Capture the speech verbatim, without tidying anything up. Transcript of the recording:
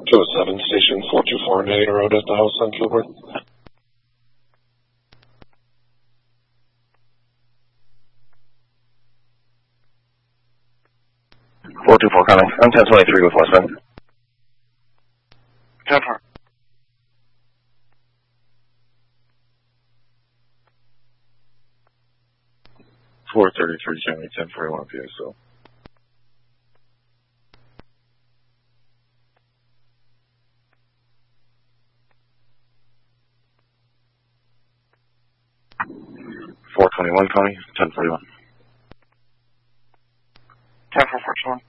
two oh seven Station four two four Nader Road at the house on Gilbert. four two four coming. I'm ten twenty-three with Westman. ten four. four thirty-three County, ten forty-one P S O. four twenty-one County, ten forty-one. ten four fourteen one.